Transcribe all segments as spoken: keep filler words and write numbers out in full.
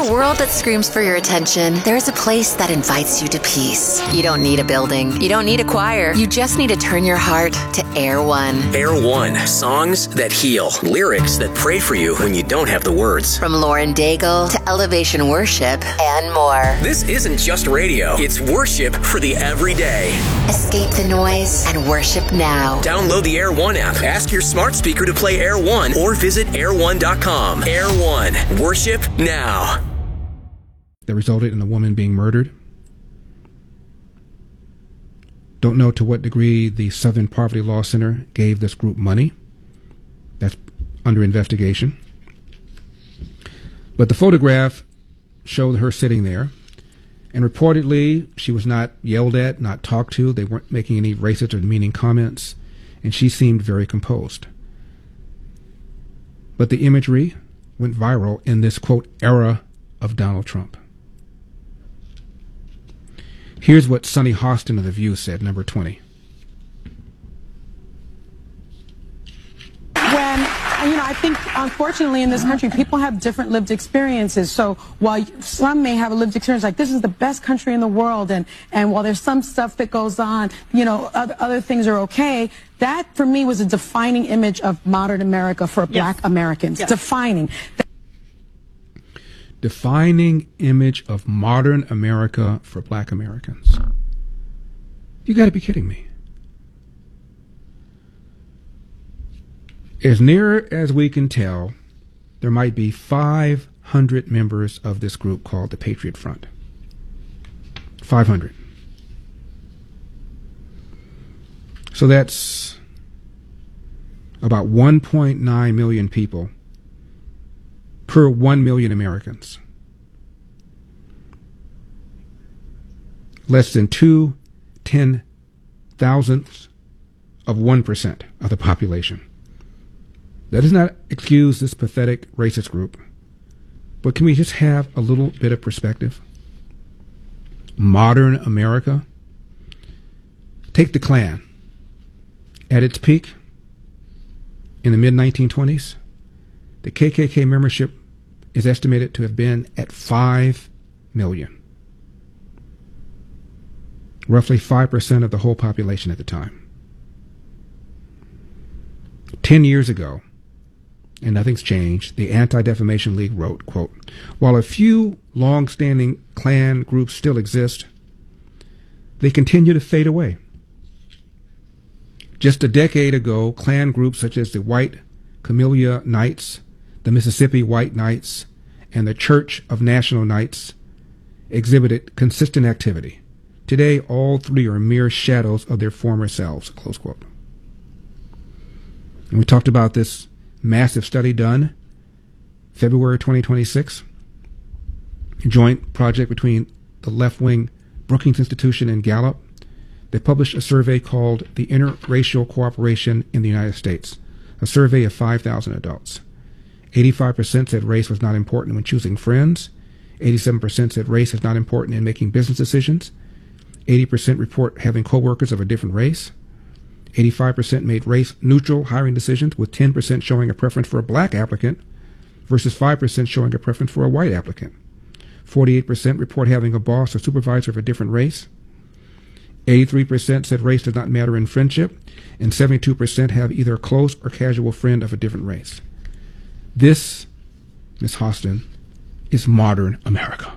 a world that screams for your attention, there's a place that invites you to peace. You don't need a building. You don't need a choir. You just need to turn your heart to Air One. Air One. Songs that heal. Lyrics that pray for you when you don't have the words. From Lauren Daigle to Elevation Worship and more. This isn't just radio. It's worship for the everyday. Escape the noise and worship now. Download the Air One app. Ask your smart speaker to play Air One or visit air one dot com. Air One. Worship now. That resulted in a woman being murdered. Don't know to what degree the Southern Poverty Law Center gave this group money. That's under investigation. But the photograph showed her sitting there, and reportedly she was not yelled at, not talked to. They weren't making any racist or demeaning comments, and she seemed very composed. But the imagery went viral in this, quote, era of Donald Trump. Here's what Sunny Hostin of The View said, number twenty. When, you know, I think, unfortunately, in this country, people have different lived experiences. So while some may have a lived experience like this is the best country in the world, and, and while there's some stuff that goes on, you know, other, other things are okay, that, for me, was a defining image of modern America for black yes. Americans. Yes. Defining. Defining image of modern America for black Americans. You got to be kidding me. As near as we can tell, there might be five hundred members of this group called the Patriot Front. five hundred. So that's about one point nine million people per one million Americans. Less than two ten thousandths of one percent of the population. That does not excuse this pathetic racist group, but can we just have a little bit of perspective? Modern America. Take the Klan. At its peak, in the mid nineteen twenties, the K K K membership is estimated to have been at five million. Roughly five percent of the whole population at the time. Ten years ago, and nothing's changed, the Anti-Defamation League wrote, quote, while a few long-standing Klan groups still exist, they continue to fade away. Just a decade ago, Klan groups such as the White Camellia Knights, the Mississippi White Knights, and the Church of National Knights exhibited consistent activity. Today, all three are mere shadows of their former selves, close quote. And we talked about this massive study done February twenty twenty-six, a joint project between the left-wing Brookings Institution and Gallup. They published a survey called The Interracial Cooperation in the United States, a survey of five thousand adults. eighty-five percent said race was not important when choosing friends. eighty-seven percent said race is not important in making business decisions. eighty percent report having coworkers of a different race. eighty-five percent made race-neutral hiring decisions, with ten percent showing a preference for a black applicant versus five percent showing a preference for a white applicant. forty-eight percent report having a boss or supervisor of a different race. eighty-three percent said race does not matter in friendship, and seventy-two percent have either a close or casual friend of a different race. This, Miz Hostin, is modern America.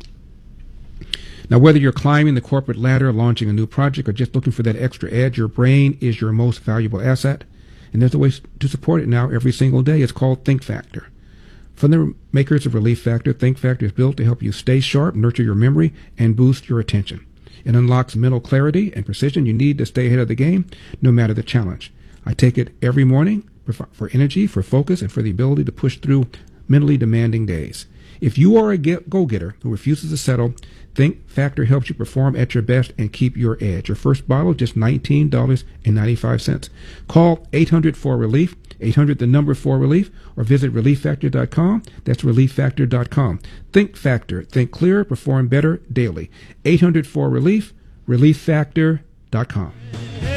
Now, whether you're climbing the corporate ladder, launching a new project, or just looking for that extra edge, your brain is your most valuable asset, and there's a way to support it now every single day. It's called Think Factor. From the makers of Relief Factor, Think Factor is built to help you stay sharp, nurture your memory, and boost your attention. It unlocks mental clarity and precision you need to stay ahead of the game, no matter the challenge. I take it every morning for energy, for focus, and for the ability to push through mentally demanding days. If you are a go-getter who refuses to settle, Think Factor helps you perform at your best and keep your edge. Your first bottle, just nineteen dollars and ninety-five cents. Call eight hundred four relief, eight hundred the number four relief, or visit relief factor dot com. That's relief factor dot com. Think Factor. Think clearer, perform better daily. eight hundred four relief, relief factor dot com.